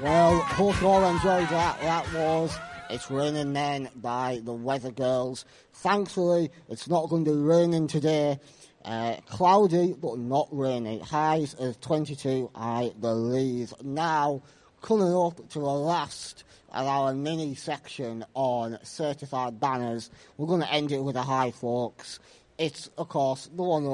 Well, hope you all enjoyed that. That was It's Raining Men by the Weather Girls. Thankfully, it's not going to be raining today. Cloudy, but not rainy. Highs of 22, I believe. Now, coming up to the last of our mini section on certified banners, we're going to end it with a high, folks. It's, of course, the one